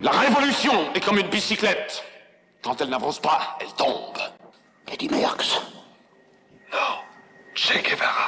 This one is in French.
La révolution est comme une bicyclette. Quand elle n'avance pas, elle tombe. Eddy Merckx. Non, Che Guevara.